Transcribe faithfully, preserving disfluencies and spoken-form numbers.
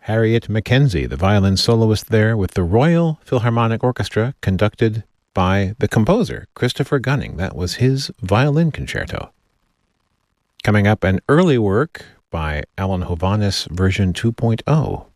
Harriet Mackenzie, the violin soloist there with the Royal Philharmonic Orchestra, conducted by the composer, Christopher Gunning. That was his violin concerto. Coming up, an early work by Alan Hovhaness, version two point oh.